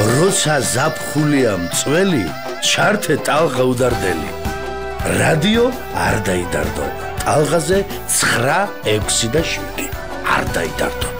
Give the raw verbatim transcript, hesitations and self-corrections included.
როცა ზაფხულია მწველი, ჩართე ტალღა უდარდელი. რადიო არ დაიდარდო, ტალღაზე ცხრა, ექვსი და შვიდი. არ დაიდარდო.